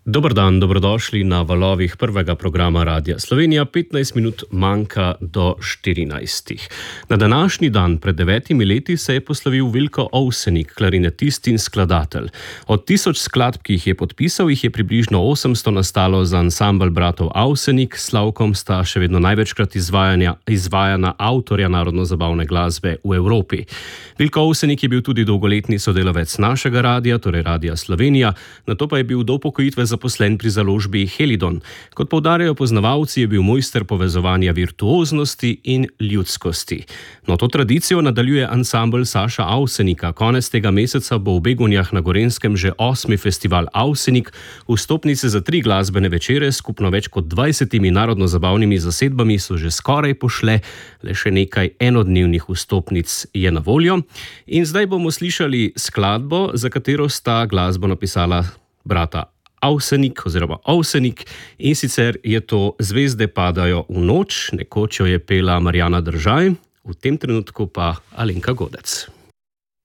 Dober dan, dobrodošli na valovih prvega programa Radia Slovenija. 15 minut manjka do 14. Na današnji dan pred 9 leti se je poslovil Vilko Ovsenik, klarinetist in skladatelj. Od 1000 skladb, ki jih je podpisal, jih je približno 800 nastalo za ansambel bratov Avsenik. S Slavkom sta še vedno največkrat izvajana avtorja narodno-zabavne glasbe v Evropi. Vilko Ovsenik je bil tudi dolgoletni sodelavec našega radia, torej Radia Slovenija, nato pa je bil do upokojitve zaposlen pri založbi Helidon. Kot poudarjajo poznavalci, je bil mojster povezovanja virtuoznosti in ljudskosti. No, to tradicijo nadaljuje ansambel Saša Avsenika. Konec tega meseca bo v Begunjah na Gorenjskem že 8. festival Avsenik. Vstopnice za 3 glasbene večere, skupno več kot 20 narodno-zabavnimi zasedbami, so že skoraj pošle, le še nekaj enodnevnih vstopnic je na voljo. In zdaj bomo slišali skladbo, za katero sta glasbo napisala brata Avsenik oziroma Ovsenik, in sicer je to Zvezde padajo v noč. Nekoč jo je pela Marjana Držaj, v tem trenutku pa Alenka Godec.